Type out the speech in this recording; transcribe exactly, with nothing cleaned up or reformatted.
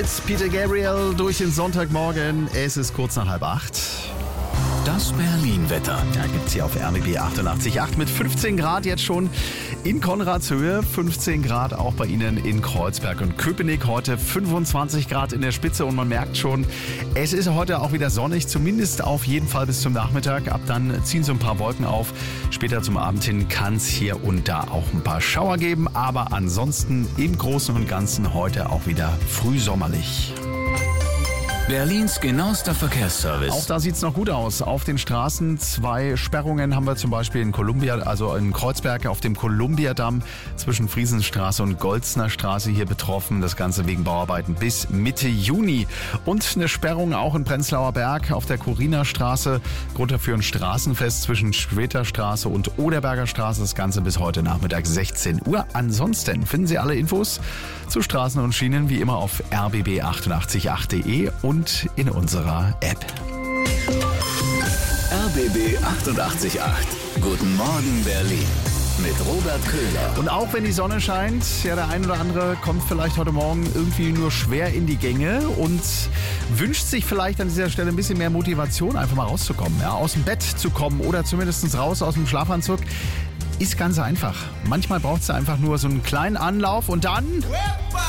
mit Peter Gabriel durch den Sonntagmorgen. Es ist kurz nach halb acht. Das Berlin-Wetter. Ja, gibt's hier auf R B B achtundachtzig Komma acht mit fünfzehn Grad jetzt schon in Konradshöhe. fünfzehn Grad auch bei Ihnen in Kreuzberg und Köpenick. Heute fünfundzwanzig Grad in der Spitze und man merkt schon, es ist heute auch wieder sonnig, zumindest auf jeden Fall bis zum Nachmittag. Ab dann ziehen so ein paar Wolken auf. Später zum Abend hin kann es hier und da auch ein paar Schauer geben. Aber ansonsten im Großen und Ganzen heute auch wieder frühsommerlich. Berlins genauester Verkehrsservice. Auch da sieht's noch gut aus. Auf den Straßen zwei Sperrungen haben wir zum Beispiel in Columbia, also in Kreuzberg auf dem Kolumbiadamm zwischen Friesenstraße und Golzner Straße hier betroffen. Das Ganze wegen Bauarbeiten bis Mitte Juni. Und eine Sperrung auch in Prenzlauer Berg auf der Corina-Straße. Grund dafür ein Straßenfest zwischen Schweterstraße und Oderberger Straße. Das Ganze bis heute Nachmittag sechzehn Uhr. Ansonsten finden Sie alle Infos zu Straßen und Schienen wie immer auf r b b achtundachtzig Komma acht punkt de und in unserer App. R B B achtundachtzig Komma acht. Guten Morgen Berlin. Mit Robert Köhler. Und auch wenn die Sonne scheint, ja, der ein oder andere kommt vielleicht heute Morgen irgendwie nur schwer in die Gänge und wünscht sich vielleicht an dieser Stelle ein bisschen mehr Motivation, einfach mal rauszukommen, ja, aus dem Bett zu kommen oder zumindest raus aus dem Schlafanzug. Ist ganz einfach. Manchmal braucht es einfach nur so einen kleinen Anlauf und dann